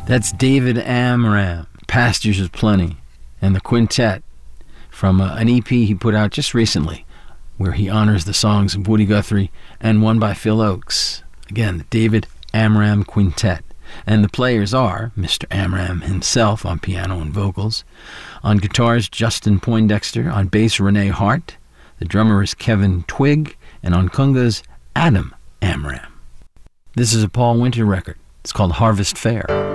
That's David Amram, Pastures of Plenty, and the quintet from an EP he put out just recently where he honors the songs of Woody Guthrie and one by Phil Ochs. Again, the David Amram Quintet. And the players are Mr. Amram himself on piano and vocals. On guitars, Justin Poindexter. On bass, Renee Hart. The drummer is Kevin Twigg. And on congas, Adam Amram. This is a Paul Winter record. It's called Harvest Fair.